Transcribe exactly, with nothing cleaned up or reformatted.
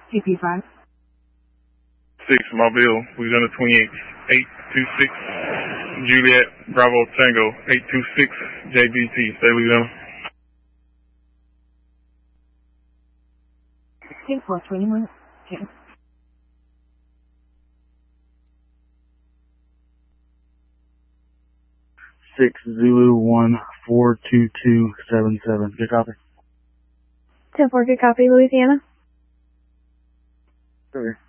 T P five. six, Mobile, Louisiana twenty-eight, eight two six, Juliet, Bravo Tango, eight two six, J B T, stay Louisiana. ten four, twenty minutes. Okay. six, Zulu, one, four two two, seven seven. Good copy. ten four, good copy, Louisiana. Okay.